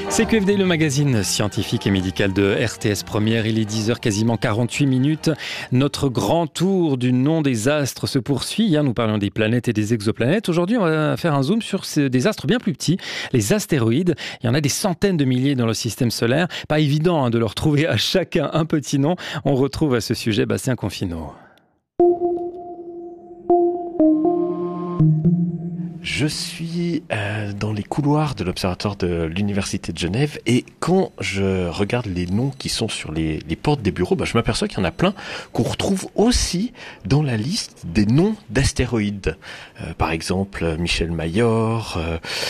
CQFD, le magazine scientifique et médical de RTS Première. Il est 10h, quasiment 48 minutes. Notre grand tour du nom des astres se poursuit. Hier, nous parlions des planètes et des exoplanètes. Aujourd'hui, on va faire un zoom sur des astres bien plus petits, les astéroïdes. Il y en a des centaines de milliers dans le système solaire. Pas évident de leur trouver à chacun un petit nom. On retrouve à ce sujet Bastien Confino. Je suis dans les couloirs de l'Observatoire de l'Université de Genève et quand je regarde les noms qui sont sur les portes des bureaux, je m'aperçois qu'il y en a plein qu'on retrouve aussi dans la liste des noms d'astéroïdes. Par exemple, Michel Mayor,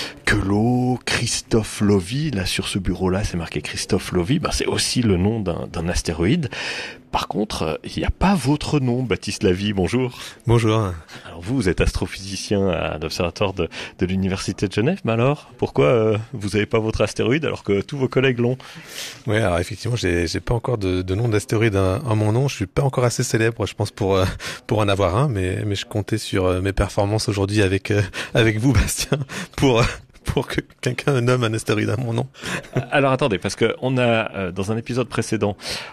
Queloz, Christophe Lovy. Là, sur ce bureau-là, c'est marqué Christophe Lovy. C'est aussi le nom d'un astéroïde. Par contre, il n'y a pas votre nom, Baptiste Lavie, bonjour. Bonjour. Alors vous êtes astrophysicien à l'Observatoire de l'Université de Genève, mais alors, pourquoi vous n'avez pas votre astéroïde alors que tous vos collègues l'ont? Oui, alors effectivement, j'ai pas encore de nom d'astéroïde en mon nom, je suis pas encore assez célèbre, je pense, pour en avoir un, mais je comptais sur mes performances aujourd'hui avec vous, Bastien, pour que quelqu'un nomme un astéroïde à mon nom. Alors attendez, parce que on a dans un épisode précédent,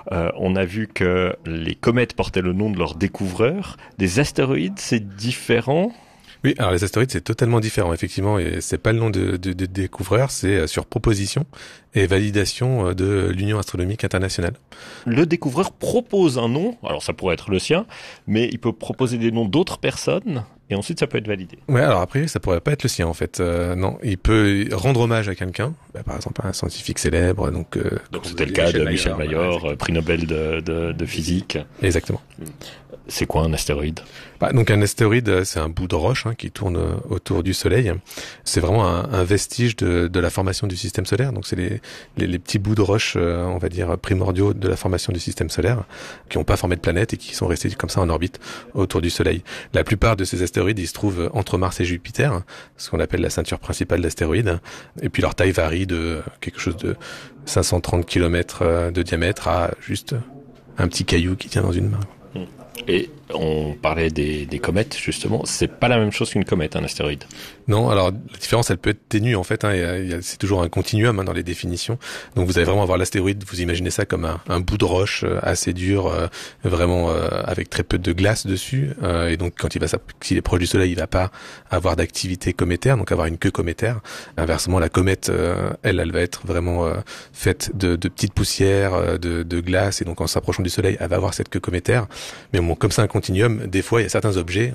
on a vu que les comètes portaient le nom de leur découvreur. Des astéroïdes, c'est différent? Oui, alors les astéroïdes, c'est totalement différent, effectivement, et c'est pas le nom de découvreur, c'est sur proposition et validation de l'Union astronomique internationale. Le découvreur propose un nom, alors ça pourrait être le sien, mais il peut proposer des noms d'autres personnes, et ensuite ça peut être validé. Ouais, alors après, ça pourrait pas être le sien, en fait. Non, il peut rendre hommage à quelqu'un, par exemple un scientifique célèbre, donc c'était le cas de Michel Mayor, prix Nobel de physique. Exactement. C'est quoi un astéroïde? Donc un astéroïde, c'est un bout de roche qui tourne autour du Soleil. C'est vraiment un vestige de la formation du système solaire. Donc c'est les petits bouts de roche, on va dire, primordiaux de la formation du système solaire, qui n'ont pas formé de planète et qui sont restés comme ça en orbite autour du Soleil. La plupart de ces astéroïdes, ils se trouvent entre Mars et Jupiter, ce qu'on appelle la ceinture principale d'astéroïdes. Et puis leur taille varie de quelque chose de 530 km de diamètre à juste un petit caillou qui tient dans une main. Et on parlait des comètes, justement. C'est pas la même chose qu'une comète, un astéroïde. Non, alors la différence, elle peut être ténue en fait. C'est toujours un continuum dans les définitions. Donc vous allez vraiment avoir l'astéroïde. Vous imaginez ça comme un bout de roche assez dur, vraiment avec très peu de glace dessus. Et donc quand s'il est proche du Soleil, il va pas avoir d'activité cométaire, donc avoir une queue cométaire. Inversement, la comète, elle va être vraiment faite de petites poussières, de glace. Et donc en s'approchant du Soleil, elle va avoir cette queue cométaire. Mais bon, comme c'est un continuum, des fois il y a certains objets,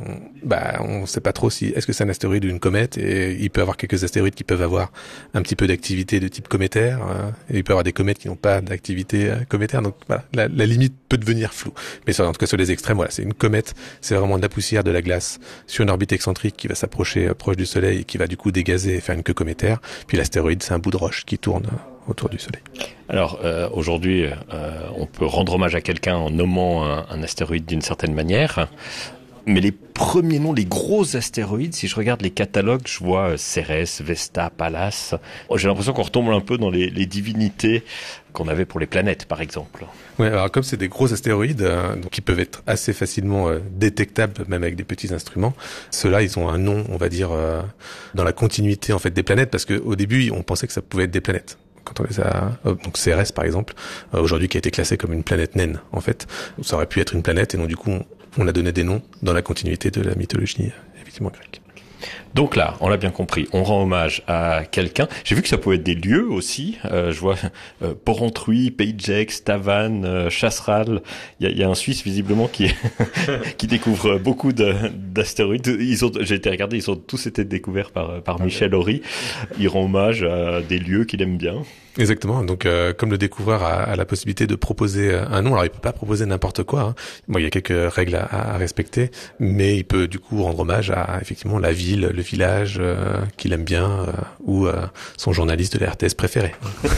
on sait pas trop si est-ce que c'est un astéroïde ou une comète, et il peut y avoir quelques astéroïdes qui peuvent avoir un petit peu d'activité de type cométaire, et il peut y avoir des comètes qui n'ont pas d'activité cométaire, donc voilà, la limite peut devenir floue. Mais en tout cas sur les extrêmes, voilà, c'est une comète, c'est vraiment de la poussière, de la glace sur une orbite excentrique qui va s'approcher proche du Soleil et qui va du coup dégazer et faire une queue cométaire. Puis l'astéroïde, c'est un bout de roche qui tourne autour du Soleil. Alors aujourd'hui, on peut rendre hommage à quelqu'un en nommant un astéroïde d'une certaine manière. Mais les premiers noms, les gros astéroïdes, si je regarde les catalogues, je vois Cérès, Vesta, Pallas. J'ai l'impression qu'on retombe un peu dans les divinités qu'on avait pour les planètes, par exemple. Ouais, alors comme c'est des gros astéroïdes, donc qui peuvent être assez facilement détectables, même avec des petits instruments, ceux-là, ils ont un nom, on va dire, dans la continuité en fait des planètes, parce qu'au début, on pensait que ça pouvait être des planètes. Quand on les a, donc Cérès par exemple, aujourd'hui qui a été classé comme une planète naine, en fait, ça aurait pu être une planète, et donc du coup, on a donné des noms dans la continuité de la mythologie, effectivement, grecque. Donc là, on l'a bien compris, on rend hommage à quelqu'un. J'ai vu que ça pouvait être des lieux aussi. Je vois Porrentruy, Pays-de-Gex, Tavannes, Chasseral. Il y a un Suisse visiblement qui découvre beaucoup d'astéroïdes. J'ai été regarder, ils ont tous été découverts par Michel Horry. Il rend hommage à des lieux qu'il aime bien. Exactement. Donc, comme le découvreur a la possibilité de proposer un nom, alors il peut pas proposer n'importe quoi. Bon, il y a quelques règles à respecter, mais il peut du coup rendre hommage à effectivement la ville, le village qu'il aime bien, ou son journaliste de la RTS préféré.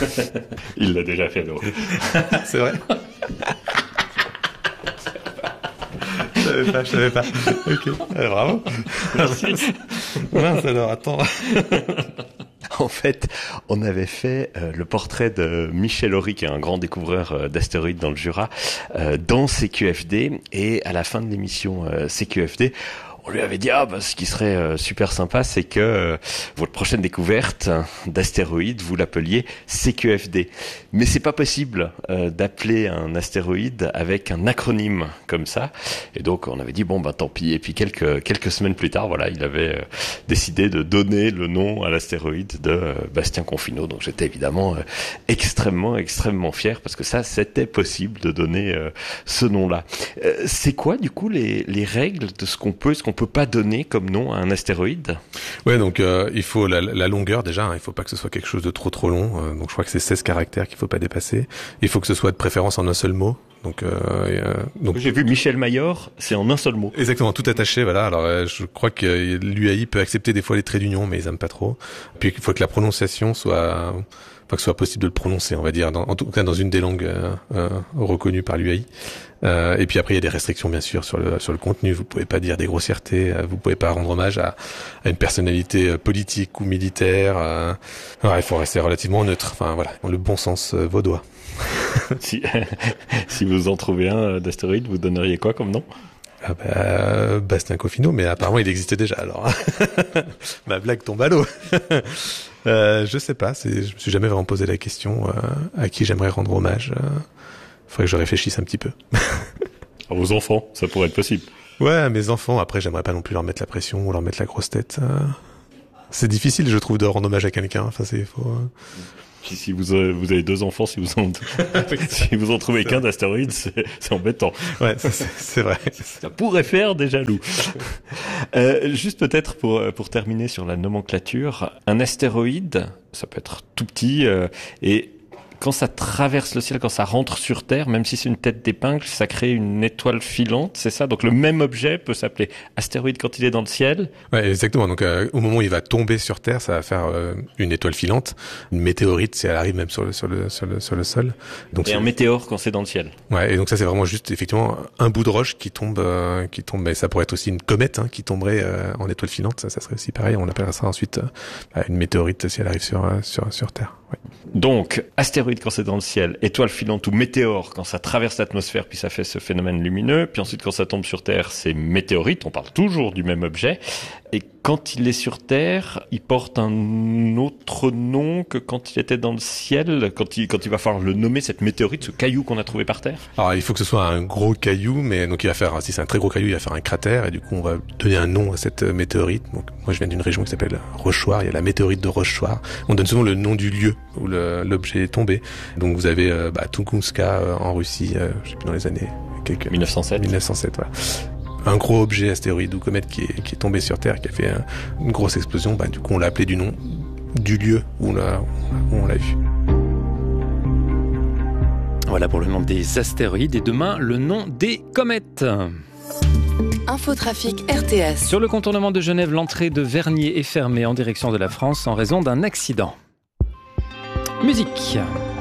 Il l'a déjà fait, donc. C'est vrai. Je savais pas. Ok. Bravo. Merci. Mince alors, attends. En fait, on avait fait le portrait de Michel Horry, qui est un grand découvreur d'astéroïdes dans le Jura, dans CQFD. Et à la fin de l'émission CQFD, On lui avait dit ce qui serait super sympa, c'est que votre prochaine découverte d'astéroïde, vous l'appeliez CQFD. Mais c'est pas possible d'appeler un astéroïde avec un acronyme comme ça. Et donc on avait dit tant pis. Et puis quelques semaines plus tard, voilà, il avait décidé de donner le nom à l'astéroïde de Bastien Confinot. Donc j'étais évidemment extrêmement fier parce que ça c'était possible de donner ce nom-là. C'est quoi du coup les règles de ce qu'on peut pas donner comme nom à un astéroïde? Ouais, donc il faut la longueur déjà, il faut pas que ce soit quelque chose de trop long. Donc je crois que c'est 16 caractères qu'il faut pas dépasser. Il faut que ce soit de préférence en un seul mot. Donc j'ai vu Michel Mayor, c'est en un seul mot. Exactement, tout attaché, voilà. Alors je crois que l'UAI peut accepter des fois les traits d'union, mais ils aiment pas trop. Puis il faut que la prononciation soit que ce soit possible de le prononcer, on va dire, en tout cas dans une des langues reconnues par l'UAI. Et puis après il y a des restrictions bien sûr sur le contenu. Vous pouvez pas dire des grossièretés, vous pouvez pas rendre hommage à une personnalité politique ou militaire. Il faut rester relativement neutre. Enfin voilà, le bon sens vaudois. Si vous en trouvez un d'astéroïde, vous donneriez quoi comme nom? Bastien Confinot, mais apparemment il existe déjà alors. Ma blague tombe à l'eau. Je sais pas, je me suis jamais vraiment posé la question à qui j'aimerais rendre hommage. Faudrait que je réfléchisse un petit peu. À vos enfants, ça pourrait être possible. Ouais, à mes enfants, après j'aimerais pas non plus leur mettre la pression ou leur mettre la grosse tête. C'est difficile, je trouve, de rendre hommage à quelqu'un. Enfin, Si vous avez 2 enfants, si vous en trouvez qu'un d'astéroïde, c'est embêtant. Ouais, c'est vrai. Ça pourrait faire des jaloux. Juste peut-être pour terminer sur la nomenclature, un astéroïde, ça peut être tout petit et quand ça traverse le ciel, quand ça rentre sur Terre, même si c'est une tête d'épingle, ça crée une étoile filante, c'est ça? Donc le même objet peut s'appeler astéroïde quand il est dans le ciel? Ouais, exactement. Donc au moment où il va tomber sur Terre, ça va faire une étoile filante. Une météorite, si elle arrive même sur le sol. Donc un météore quand c'est dans le ciel. Ouais, et donc ça c'est vraiment juste effectivement un bout de roche qui tombe. Mais ça pourrait être aussi une comète qui tomberait en étoile filante. Ça serait aussi pareil. On appellera ça ensuite une météorite si elle arrive sur Terre. Ouais. Donc, astéroïde quand c'est dans le ciel, étoile filante ou météore quand ça traverse l'atmosphère puis ça fait ce phénomène lumineux, puis ensuite quand ça tombe sur Terre, c'est météorite, on parle toujours du même objet, et quand il est sur Terre, il porte un autre nom que quand il était dans le ciel, quand il va falloir le nommer, cette météorite, ce caillou qu'on a trouvé par terre? Alors, il faut que ce soit un gros caillou, mais donc si c'est un très gros caillou, il va faire un cratère, et du coup, on va donner un nom à cette météorite. Donc, moi, je viens d'une région qui s'appelle Rochechouart, il y a la météorite de Rochechouart. On donne souvent le nom du lieu où l'objet est tombé. Donc, vous avez Tunguska en Russie, je sais plus, dans les années 1907, voilà. Un gros objet astéroïde ou comète qui est tombé sur Terre, qui a fait une grosse explosion, du coup on l'a appelé du nom du lieu où on l'a vu. Voilà pour le nom des astéroïdes et demain le nom des comètes. Infotrafic RTS. Sur le contournement de Genève, l'entrée de Vernier est fermée en direction de la France en raison d'un accident. Musique.